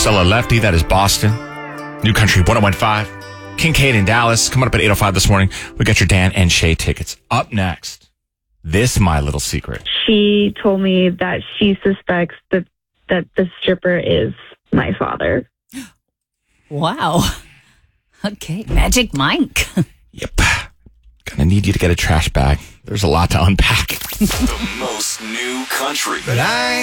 Marcella Lefty, that is Boston. New Country 101.5. Kincaid in Dallas. Coming up at 8:05 this morning, we got your Dan and Shay tickets. Up next, this my little secret. She told me that she suspects that the stripper is my father. Wow. Okay, Magic Mike. Yep. Gonna need you to get a trash bag. There's a lot to unpack. The most new country. But I